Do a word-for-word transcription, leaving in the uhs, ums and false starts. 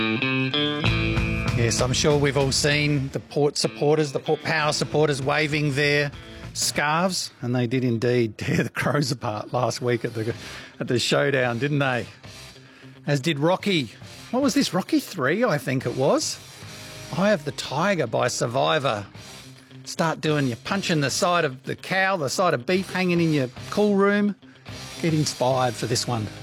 Yes, I'm sure we've all seen the Port supporters, the Port Power supporters waving their scarves, and they did indeed tear the Crows apart last week at the at the showdown, didn't they? As did Rocky. What was this, Rocky three, I think it was? Eye of the Tiger by Survivor. Start doing your punching the side of the cow, the side of beef hanging in your cool room. Get inspired for this one.